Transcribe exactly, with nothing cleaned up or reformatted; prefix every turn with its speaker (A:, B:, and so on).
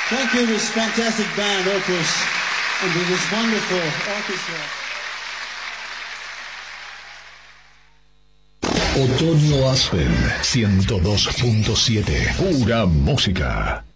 A: Thank you to this fantastic band, Opus, and to this wonderful orchestra.
B: Otoño Aspen ciento dos punto siete. Pura música.